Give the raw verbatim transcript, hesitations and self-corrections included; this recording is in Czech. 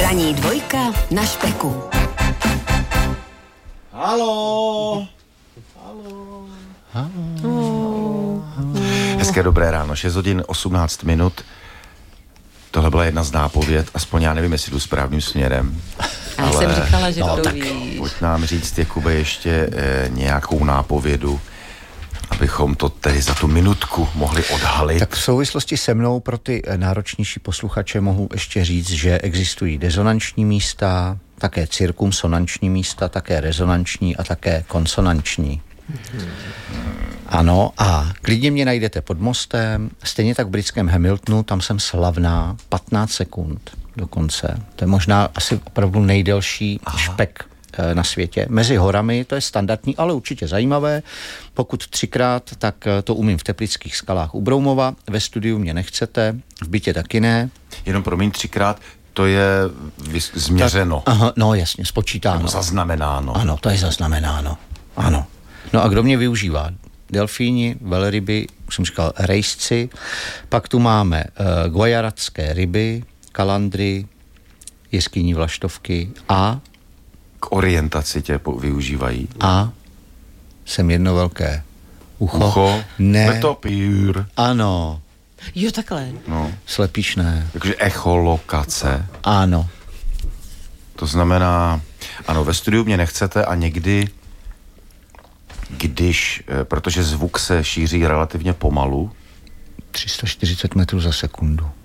Ranní dvojka na Špeku. Haló. Haló. Haló. Hezké dobré ráno, šest hodin osmnáct minut. Tohle byla jedna z nápověd, aspoň já nevím, jestli jdu správným směrem. Já ale jsem říkala, že no, to tak víš. Pojď nám říct, Jakube, ještě eh, nějakou nápovědu, abychom to tedy za tu minutku mohli odhalit. Tak v souvislosti se mnou pro ty náročnější posluchače mohu ještě říct, že existují dezonanční místa, také cirkumsonanční místa, také rezonanční a také konsonanční. Hmm. Ano, a klidně mě najdete pod mostem, stejně tak v britském Hamiltonu, tam jsem slavná, patnáct sekund dokonce. To je možná asi opravdu nejdelší Aha. špek na světě. Mezi horami, to je standardní, ale určitě zajímavé. Pokud třikrát, tak to umím v Teplických skalách u Broumova, ve studiu mě nechcete, v bytě taky ne. Jenom promiň, třikrát, to je vys- změřeno. Tak, aha, no jasně, spočítáno. Nebo zaznamenáno. Ano, to je zaznamenáno. Ano. No a kdo mě využívá? Delfíni, velryby, už jsem říkal, rejsci, pak tu máme uh, guajaratské ryby, kalandry, jeskyní vlaštovky a k orientaci tě využívají. A jsem jedno velké ucho. Ucho? Ne. Netopír. Ano. Jo, takhle. No. Slepičné. Takže echolokace. Ano. To znamená, ano, ve studiu mě nechcete a někdy, když, protože zvuk se šíří relativně pomalu. tři sta čtyřicet metrů za sekundu.